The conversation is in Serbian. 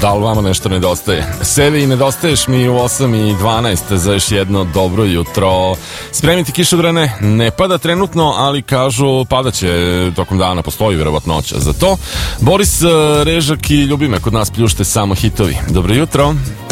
Da li vama nešto nedostaje? Sebi i nedostaješ mi u 8:12 za još jedno dobro jutro. Spremite kišobrane, ne pada trenutno, ali kažu padaće tokom dana, postoji verovatnoća za to. Boris Režak i Ljubime, kod nas pljušte samo hitovi. Dobro jutro.